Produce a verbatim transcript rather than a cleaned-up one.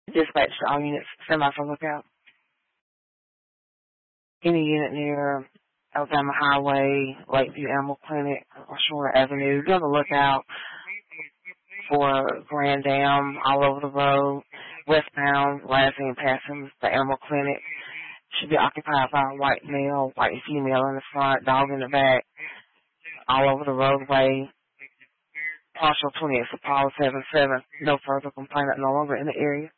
Dispatch to all units, stand by for lookout. Any unit near Alabama Highway, Lakeview Animal Clinic, or Shore Avenue, be on the lookout for Grand Dam all over the road, westbound, last thing passing the Animal Clinic. Should be occupied by a white male, white female in the front, dog in the back, all over the roadway. Partial twenty-eight for Paul seven seven. No further complainant no longer in the area.